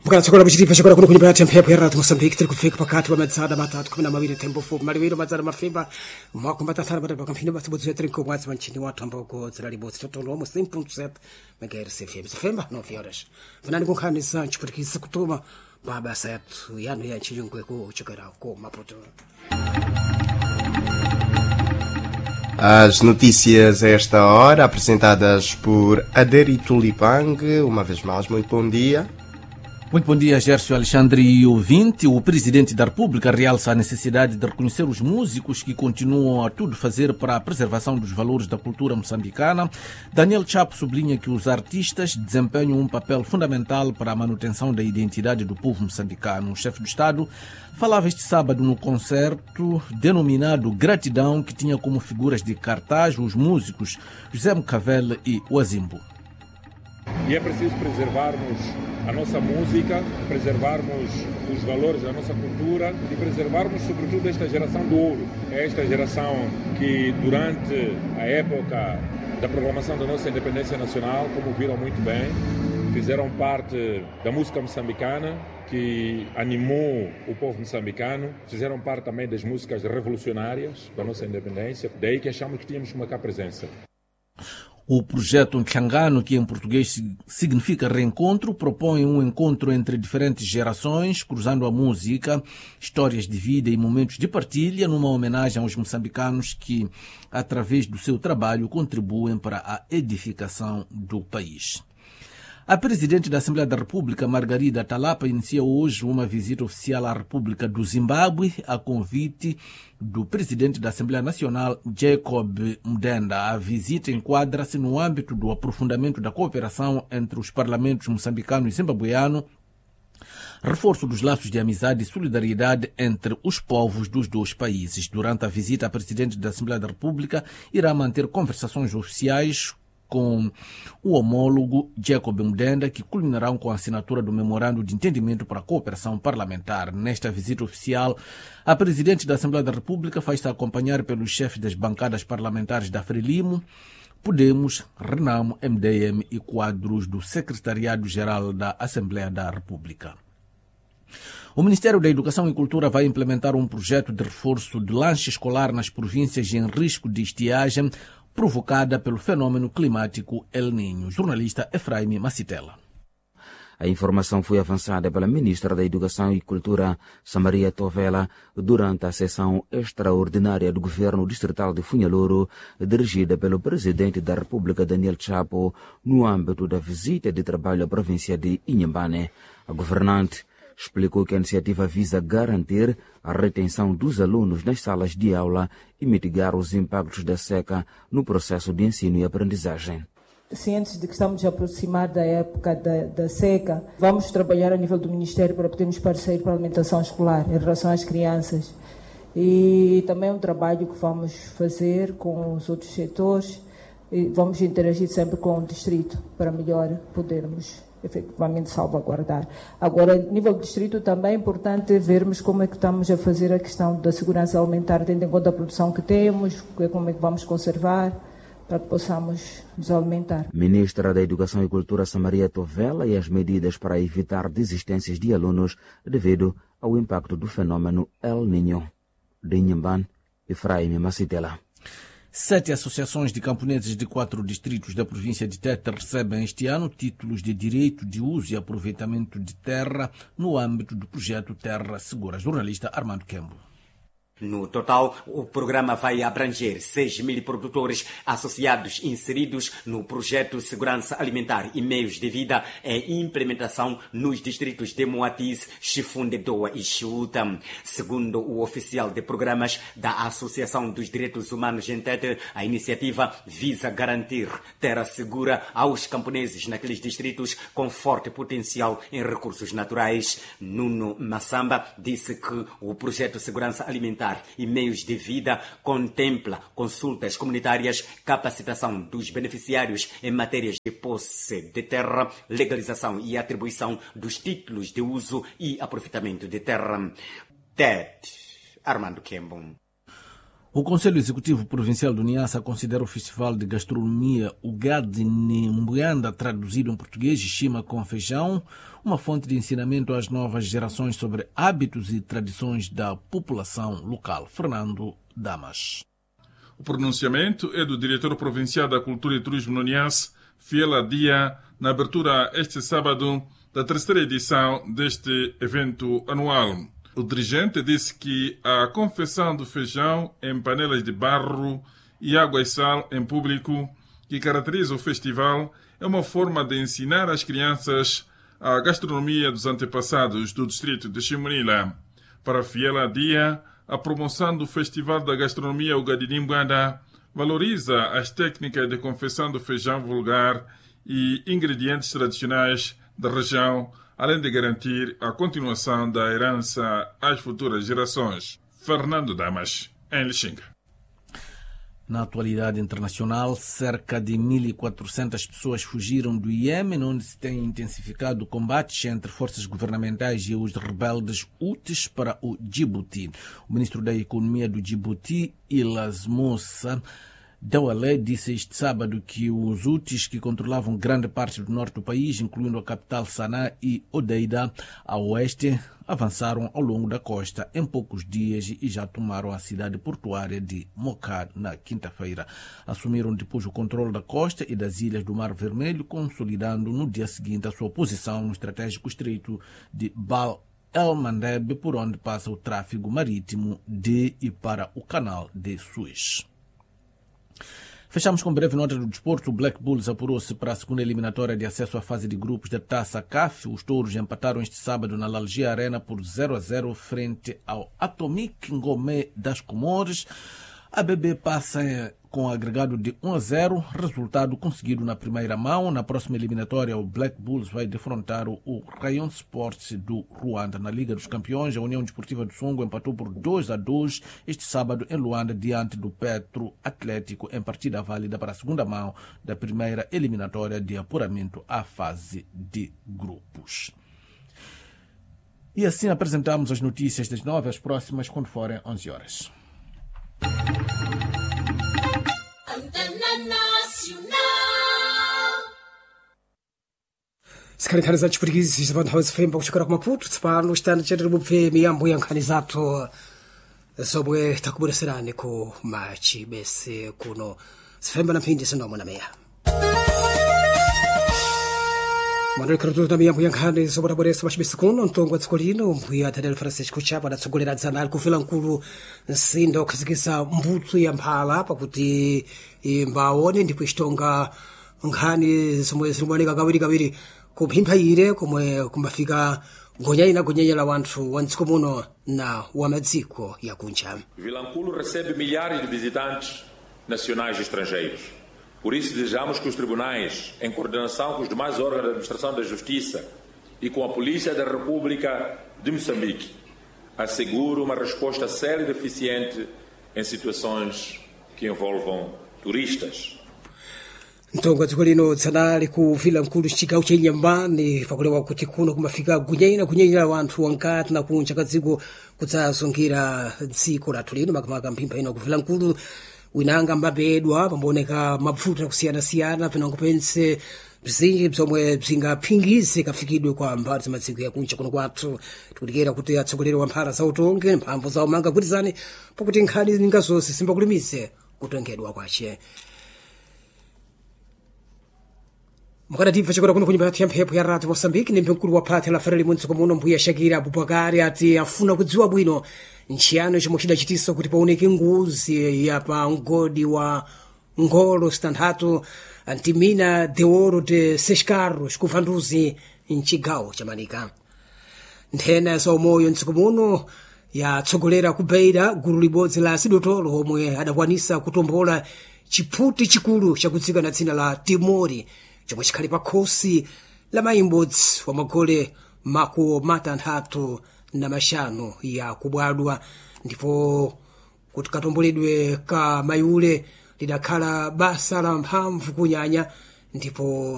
Mukana chakula bishirifa chakula kuno kunyumba tempe hapo yaratu Mozambique tiri kufika pakati wa madzana matatu 12 tembo fupi maliwiro madzana mafimba mwakumbata thana bada bakampini bathubuzi yetri ko mwatsi manchini watu ambao ko zirali bosi totolo mo simple set megahertz FM sefemba no fioras vanani kunkhanisa chiputikisa kutuma mabasa yetu yano ya chiyungu ko chokera ko maputo. As notícias a esta hora apresentadas por Aderito Lipang. Uma vez mais, muito bom dia. Muito bom dia, Gércio Alexandre e ouvinte. O Presidente da República realça a necessidade de reconhecer os músicos que continuam a tudo fazer para a preservação dos valores da cultura moçambicana. Daniel Chapo sublinha que os artistas desempenham um papel fundamental para a manutenção da identidade do povo moçambicano. O chefe do Estado falava este sábado no concerto denominado Gratidão, que tinha como figuras de cartaz os músicos José Mcavel e Oazimbo. E é preciso preservarmos a nossa música, preservarmos os valores da nossa cultura e preservarmos, sobretudo, esta geração do ouro. É esta geração que, durante a época da proclamação da nossa independência nacional, como viram muito bem, fizeram parte da música moçambicana, que animou o povo moçambicano, fizeram parte também das músicas revolucionárias da nossa independência, daí que achamos que tínhamos que marcar presença. O projeto Nhlangano, que em português significa reencontro, propõe um encontro entre diferentes gerações, cruzando a música, histórias de vida e momentos de partilha, numa homenagem aos moçambicanos que, através do seu trabalho, contribuem para a edificação do país. A Presidente da Assembleia da República, Margarida Talapa, inicia hoje uma visita oficial à República do Zimbábue a convite do Presidente da Assembleia Nacional, Jacob Mdenda. A visita enquadra-se no âmbito do aprofundamento da cooperação entre os parlamentos moçambicano e zimbabueano, reforço dos laços de amizade e solidariedade entre os povos dos dois países. Durante a visita, a Presidente da Assembleia da República irá manter conversações oficiais com o homólogo Jacob Mdenda, que culminarão com a assinatura do Memorando de Entendimento para a Cooperação Parlamentar. Nesta visita oficial, a Presidente da Assembleia da República faz-se acompanhar pelos chefes das bancadas parlamentares da Frelimo, Podemos, Renamo, MDM e quadros do Secretariado-Geral da Assembleia da República. O Ministério da Educação e Cultura vai implementar um projeto de reforço de lanche escolar nas províncias em risco de estiagem, provocada pelo fenômeno climático El Niño. Jornalista Efraim Macitela. A informação foi avançada pela Ministra da Educação e Cultura, Samaria Tovela, durante a sessão extraordinária do Governo Distrital de Funhalouro, dirigida pelo Presidente da República, Daniel Chapo, no âmbito da visita de trabalho à província de Inhambane. A governante explicou que a iniciativa visa garantir a retenção dos alunos nas salas de aula e mitigar os impactos da seca no processo de ensino e aprendizagem. Cientes de que estamos a aproximar da época da seca, vamos trabalhar a nível do Ministério para podermos parecer para a alimentação escolar em relação às crianças. E também é um trabalho que vamos fazer com os outros setores e vamos interagir sempre com o distrito para melhor podermos efetivamente salvaguardar. Agora, a nível do distrito também é importante vermos como é que estamos a fazer a questão da segurança alimentar, tendo em conta a produção que temos, como é que vamos conservar, para que possamos nos alimentar. Ministra da Educação e Cultura, Samaria Tovela, e as medidas para evitar desistências de alunos devido ao impacto do fenômeno El Niño. De Inhambane, Efraim Macitela. 7 associações de camponeses de 4 distritos da província de Tete recebem este ano títulos de direito de uso e aproveitamento de terra no âmbito do projeto Terra Segura. Jornalista Armando Kembo. No total, o programa vai abranger 6.000 produtores associados inseridos no projeto Segurança Alimentar e Meios de Vida e Implementação nos distritos de Moatize, Chifunde, Doa e Chiuta. Segundo o oficial de programas da Associação dos Direitos Humanos em Tete, a iniciativa visa garantir terra segura aos camponeses naqueles distritos com forte potencial em recursos naturais. Nuno Massamba disse que o projeto Segurança Alimentar e Meios de Vida contempla consultas comunitárias, capacitação dos beneficiários em matérias de posse de terra, legalização e atribuição dos títulos de uso e aproveitamento de terra. Armando Kembo. O Conselho Executivo Provincial do Niassa considera o Festival de Gastronomia Ugadi Nimbuanda, traduzido em português, Xima com Feijão, uma fonte de ensinamento às novas gerações sobre hábitos e tradições da população local. Fernando Damas. O pronunciamento é do diretor provincial da Cultura e Turismo no Niassa, Fiela Dia, na abertura este sábado da terceira edição deste evento anual. O dirigente disse que a confecção do feijão em panelas de barro e água e sal em público, que caracteriza o festival, é uma forma de ensinar às crianças a gastronomia dos antepassados do distrito de Chimunila. Para Fiela Dia, a promoção do Festival da Gastronomia Ugadi Nimbuanda valoriza as técnicas de confecção do feijão vulgar e ingredientes tradicionais da região, além de garantir a continuação da herança às futuras gerações. Fernando Damas, em Lixinga. Na atualidade internacional, cerca de 1.400 pessoas fugiram do Iêmen, onde se tem intensificado combates entre forças governamentais e os rebeldes Houthis para o Djibouti. O ministro da Economia do Djibouti, Ilas Moussa Dawale, disse este sábado que os Houthis, que controlavam grande parte do norte do país, incluindo a capital Sanaa e Odeida, a oeste, avançaram ao longo da costa em poucos dias e já tomaram a cidade portuária de Mokad na quinta-feira. Assumiram depois o controle da costa e das ilhas do Mar Vermelho, consolidando no dia seguinte a sua posição no estratégico estreito de Bab el-Mandeb, por onde passa o tráfego marítimo de e para o canal de Suez. Fechamos com breve nota do desporto. O Black Bulls apurou-se para a segunda eliminatória de acesso à fase de grupos da Taça CAF. Os touros empataram este sábado na Lalgia Arena por 0-0 frente ao Atomic Ngomé das Comores. A BB passa com agregado de 1-0, resultado conseguido na primeira mão. Na próxima eliminatória, o Black Bulls vai defrontar o Rayon Sports do Ruanda. Na Liga dos Campeões, a União Desportiva do Songo empatou por 2-2 este sábado em Luanda, diante do Petro Atlético, em partida válida para a segunda mão da primeira eliminatória de apuramento à fase de grupos. E assim apresentamos as notícias das 9 às próximas, quando forem 11 horas. Sikankhani za chipwitikizi za panthawi zifemba kuchokera ku Maputo tsopano chitanda chetere bupfe miyambo ya nkhani zathu zomwe takubwereserani ku Machibese kuno zifemba na mphindi sinomwe na meya mandolekera na miyambo ya nkhani zomwe tabweresa Machibese kuno mtongo wa dziko lino mbuya Daniel Francisco Chapa adatsogolera dzana ali kufela mkulu msinda wokhazikitsa mbutsu ya mphala pakuti mbaone ndipo ichitonga nkhani zomwe zilikuoneka kawirikawiri kuphimphaire komwe kumafika gonyaina la wanthu wa mdziko muno na wa madziko ya kunja. Vilanculo recebe milhares de visitantes nacionais e estrangeiros. Por isso desejamos que os tribunais, em coordenação com os demais órgãos da administração da justiça e com a Polícia da República de Moçambique, assegurem uma resposta séria e eficiente em situações que envolvam turistas. Mtongo wa dziko lino dzanali ku Vilanculo chigawo cha Inhambane pakulewa kuti kuno kumafika gunyaina wanthu wankati na kunja ka dziko kudzasonkhera dziko lathu lino makamaka mphimba ino ku Vilanculo winanga mbapedwa pambooneka mabvuto akusiyana-siyana penango pense bzinji bzomwe bzingaphingize kafikidwe kwa mphara za madziko ya kunja kuno kwathu tikutikera kuti atsogoleri wa mphara za utonge mphamvu zawo manga kugwirizane pakuti nkhani ninga zonse simbakulimise kutengedwa kwace. Mukadatifa chikora kuno kunyumba ya mphepo ya Radio Moçambique ni mkulu wa phathe la Frelimo mdziko muno mbuya Shakira Abubakari ati afuna kudziwa bwino nchiyano chomwe chidachitisa kuti paoneke ngozi ya pa mgodi wa Ngolo Stanhato Antimina de Ouro de Sescarros kufanduzi mchigawo cha Manika. Nthena za umoyo mdziko muno yatsogolera kubeira gulu libodzi la Sidotolo omwe adakwanisa kutombola chiphuti chikulu chakudzika na dzina la Timori chomwe chikhali pa khosi la mayimbodzi wa magole matanthatu na maxanu ya kubwadwa ndipo kuti katomboledwe ka mayule lidakhala basa la mphamvu kunyanya ndipo